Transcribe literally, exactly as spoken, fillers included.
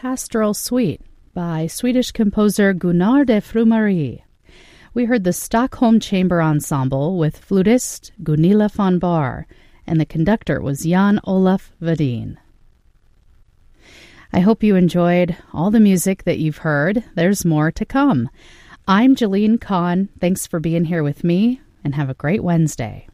Pastoral Suite by Swedish composer Gunnar de Frumarie. We heard the Stockholm Chamber Ensemble with flutist Gunilla von Bahr, and the conductor was Jan Olaf Vedin. I hope you enjoyed all the music that you've heard. There's more to come. I'm Jalene Kahn. Thanks for being here with me, and have a great Wednesday.